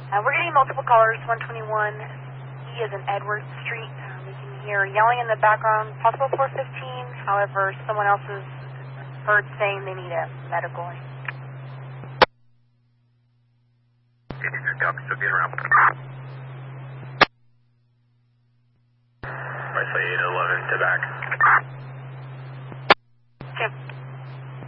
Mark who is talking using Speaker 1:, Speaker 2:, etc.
Speaker 1: We're getting multiple callers, 121 E is in Edwards Street. We can hear yelling in the background, possible 415. However, someone else is heard saying they need a medical.
Speaker 2: Still being around. I say 811 to back.